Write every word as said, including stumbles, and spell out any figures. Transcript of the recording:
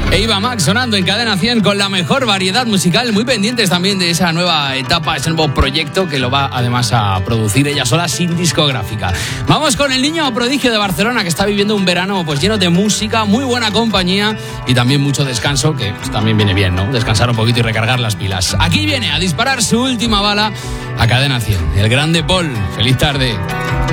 Eva Max sonando en Cadena cien con la mejor variedad musical, muy pendientes también de esa nueva etapa, ese nuevo proyecto que lo va además a producir ella sola sin discográfica. Vamos con el niño prodigio de Barcelona que está viviendo un verano pues lleno de música, muy buena compañía y también mucho descanso, que pues, también viene bien, ¿no? Descansar un poquito y recargar las pilas. Aquí viene a disparar su última bala a Cadena cien, el grande Paul. Feliz tarde.